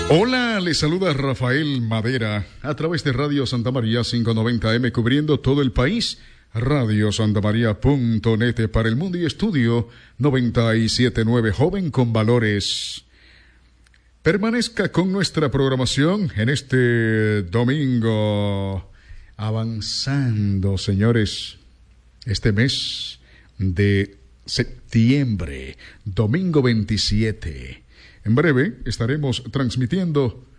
Hola, les saluda Rafael Madera a través de Radio Santa María 590M cubriendo todo el país. radiosantamaria.net para el mundo y estudio 97.9 Joven con Valores. Permanezca con nuestra programación en este domingo, avanzando, señores, este mes de septiembre, domingo 27. En breve estaremos transmitiendo